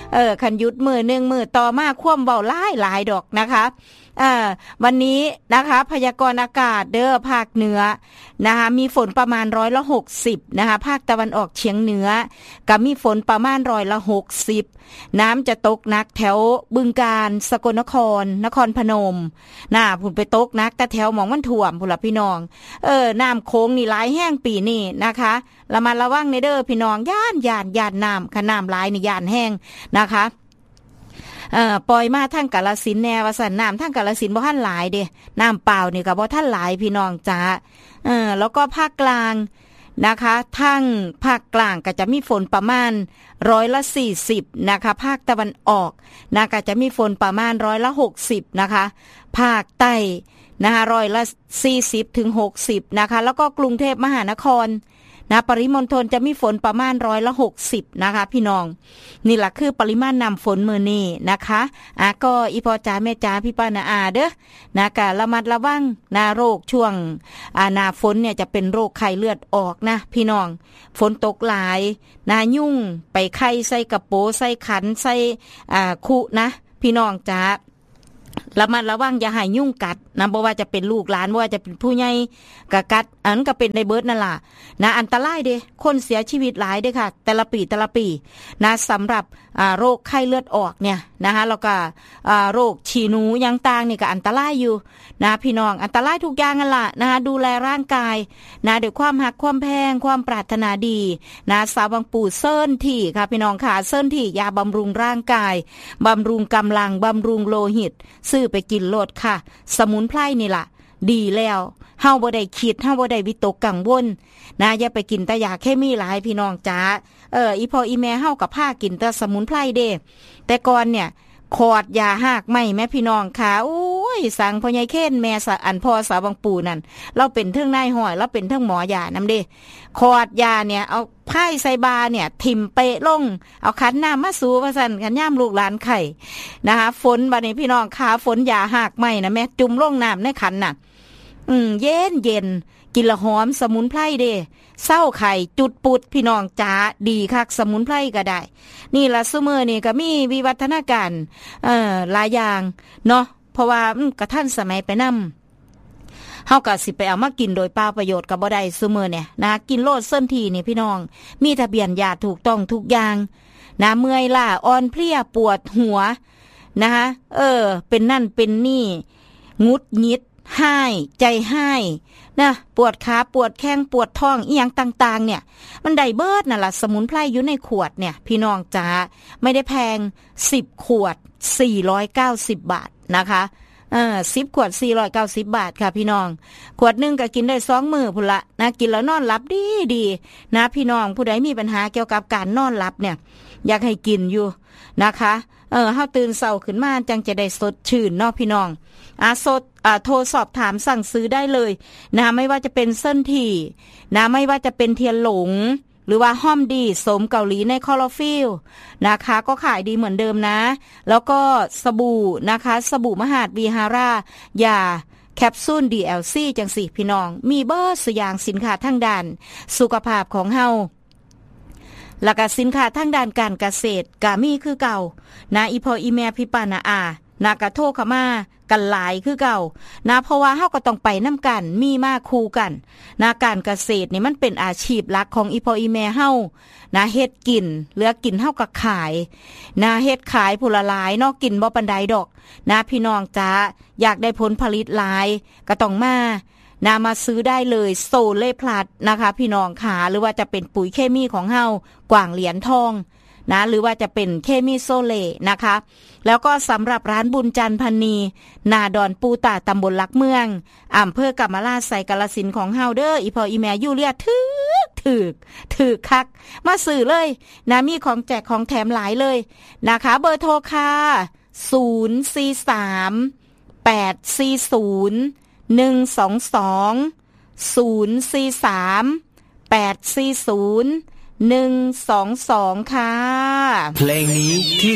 คันหยุดมื้อนึงมื้อต่อมาความเว้าหลายดอกนะคะวันนี้นะคะพยากรณ์อากาศเด้อภาคเหนือนะคะมีฝนประมาณ60%นะคะภาคตะวันออกเฉียงเหนือก็มีฝนประมาณ60%น้ำจะตกหนักแถวบึงกาฬสกลนครนครพนมพุ่นไปตกหนักแต่แถวหม่องมันท่วมพุ่นล่ะพี่น้องน้ำโค้งนี่หลายแห้งปีนี้นะคะระมัดระวังในเด้อพี่น้องย่านน้ำคันน้ำหลายนี่ย่านแห้งนะคะปล่อยมาทั้งกาฬสินธุ์แนวสันน้ำทั้งกาฬสินธุ์บ่ทันหลายเด้น้ำเปล่านี่ก็บ่ทันหลายพี่น้องจ้าแล้วก็ภาคกลางนะคะทั้งภาคกลางก็จะมีฝนประมาณ40%นะคะภาคตะวันออกก็จะมีฝนประมาณ60%นะคะภาคใต้นะคะ40 ถึง 60นะคะแล้วก็กรุงเทพมหานครปริมณฑลจะมีฝนประมาณ60%นะคะพี่น้องนี่แหละคือปริมาณน้ำฝนมื้อนี้นะคะก็อีพ่อจ๋าแม่จ๋าพี่ป้าน้าอาเด้อก็ระมัดระวังโรคช่วงหน้าฝนเนี่ยจะเป็นโรคไข้เลือดออกนะพี่น้องฝนตกหลายยุ่งไปไข้ใส่กระโปใส่ขันใส่คุนะพี่น้องจ๋าระมัดระวังอย่าให้ยุ่งกัดบ่ว่าจะเป็นลูกหลานบ่ว่าจะเป็นผู้ใหญ่ก็กัดอันก็เป็นได้เบิดนั่นล่ะอันตรายเด้คนเสียชีวิตหลายเด้ค่ะแต่ละปีสำหรับโรคไข้เลือดออกเนี่ยนะคะแล้วก็โรคฉี่หนูอย่างต่างนี่ก็อันตรายอยู่พี่น้องอันตรายทุกอย่างนั่นล่ะดูแลร่างกายด้วยความรักความแพงความปรารถนาดีสาวบางปู่เซิ้นที่ค่ะพี่น้องค่ะเซิ้นที่ยาบำรุงร่างกายบำรุงกำลังบำรุงโลหิตซื้อไปกินโลดค่ะสมุนไพรนี่ล่ะดีแล้วเฮาบ่ได้คิดเฮาบ่ได้วิตกกังวลอย่าไปกินแต่ยาเคมีหลายพี่น้องจ๋าอีพ่ออีแม่เฮาก็พากินแต่สมุนไพรเด้แต่ก่อนเนี่ยขอดยาหากไหมแม่พี่น้องค่ะโอ้ยสั่งพ่อใหญ่เค้นแม่อันพ่อสาวบางปู่นั่นเราเป็นเทิงนายห้อยเราเป็นเทิงหมอยานำเด้ขอดยาเนี่ยเอาไผ่ใส่บาเนี่ยทิ่มเปะลงเอาขันน้ำมาสูว่าซั่นกันย่ามลูกหลานไข่นะคะฝนบัดนี้พี่น้องค่ะฝนยาหากไหมนะแม่จุ่มลงน้ำในขันน่ะเย็นกินละหอมสมุนไพรเด้เศร้าไข่จุดปุดพี่น้องจ๋าดีคักสมุนไพรก็ได้นี่ละซุมื้อนี่ก็มีวิวัฒนาการหลายอย่างเนาะเพราะว่ากระทันสมัยไปนำเฮาก็สิไปเอามากินโดยเปล่าประโยชน์ก็บ่ได้ซุมื้อเนี่ยกินโลดเส้นทีนี่พี่น้องมีทะเบียนยาถูกต้องทุกอย่างเมื่อยล้าอ่อนเพลียปวดหัวนะคะเป็นนั่นเป็นนี่งุดหงิดให้ใจให้ปวดขาปวดแข้งปวดท้องอีหยังต่างๆเนี่ยมันได้เบิดนั่นล่ะสมุนไพรอยู่ในขวดเนี่ยพี่น้องจ๋าไม่ได้แพง10ขวด490 บาทนะคะ10ขวด490 บาทค่ะพี่น้องขวดนึงก็กินได้2มื้อพุ่นละกินแล้วนอนหลับดีพี่น้องผู้ใดมีปัญหาเกี่ยวกับการนอนหลับเนี่ยอยากให้กินอยู่นะคะเฮาตื่นเช้าขึ้นมาจังจะได้สดชื่นเนาะพี่น้องโทรสอบถามสั่งซื้อได้เลยไม่ว่าจะเป็นเส้นถี่ไม่ว่าจะเป็นเทียนหลงหรือว่าห้อมดีสมเกาหลีในคลอโรฟิลนะคะก็ขายดีเหมือนเดิมนะแล้วก็สบู่นะคะสบู่มหาดวีฮารายาแคปซูล DLC จังสิพี่น้องมีเบอร์สอย่างสินค้าทางด้านสุขภาพของเฮาแล้วก็สินค้าทางด้านการเกษตรก็มีคือเก่าอีพ่ออีแม่พี่ป้าน้าอาก็โทรเข้ามากันหลายคือเก่าเพราะว่าเฮาก็ต้องไปนำกันมีมาคู่กันการเกษตรนี่มันเป็นอาชีพหลักของอีพ่ออีแม่เฮาเฮ็ดกินเหลือกินเฮาก็ขายเฮ็ดขายผู้ละหลายเนาะกินบ่ปานใดดอกพี่น้องจ๋าอยากได้ผลผลิตหลายก็ต้องมาซื้อได้เลยโซเล่พลัดนะคะพี่น้องค่ะหรือว่าจะเป็นปุ๋ยเคมีของเฮากว่างเหรียญทองหรือว่าจะเป็นเคมีโซเล่นะคะแล้วก็สำหรับร้านบุญจันทร์พันนีนาดอนปูตาตำบลลักเมืองอำเภอกำมะลาไสกาฬสินธุ์ของเฮาเด้ออีพ่ออีแม่ยูเลียถือคักมาซื้อเลยมีของแจกของแถมหลายเลยนะคะเบอร์โทรค่ะ043 840 122 043 840 122ค่ะเพลงนี้ที่